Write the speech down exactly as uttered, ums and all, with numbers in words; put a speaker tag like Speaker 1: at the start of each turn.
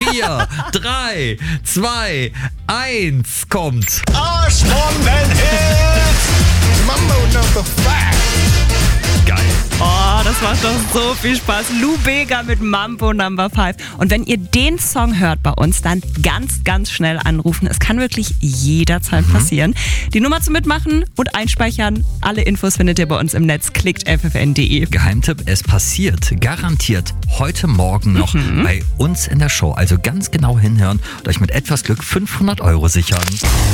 Speaker 1: vier, drei, zwei, eins kommt.
Speaker 2: Arschbomben-Hit! Mambo Number five.
Speaker 1: Geil.
Speaker 3: Oh, das macht doch so viel Spaß. Lou Bega mit Mambo Number five. Und wenn ihr den Song hört bei uns, dann ganz, ganz schnell anrufen. Es kann wirklich jederzeit
Speaker 1: Mhm.
Speaker 3: passieren. Die Nummer zum Mitmachen und Einspeichern. Alle Infos findet ihr bei uns im Netz. Klickt f f n punkt d e.
Speaker 1: Geheimtipp, es passiert garantiert heute Morgen noch
Speaker 3: Mhm.
Speaker 1: bei uns in der Show. Also ganz genau hinhören und euch mit etwas Glück fünfhundert Euro sichern.